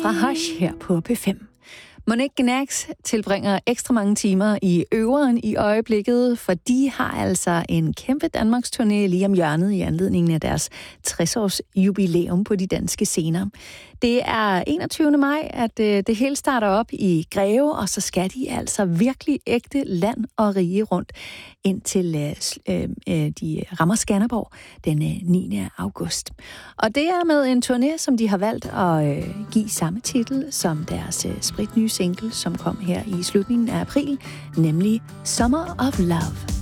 fra Hush her på P5. Monique Gnax tilbringer ekstra mange timer i Øveren i øjeblikket, for de har altså en kæmpe Danmarks turné lige om hjørnet i anledningen af deres 60-års jubilæum på de danske scener. Det er 21. maj, at det hele starter op i Greve, og så skal de altså virkelig ægte land og rige rundt, indtil de rammer Skanderborg den 9. august. Og det er med en turné, som de har valgt at give samme titel som deres spritnye single, som kom her i slutningen af april, nemlig Summer of Love.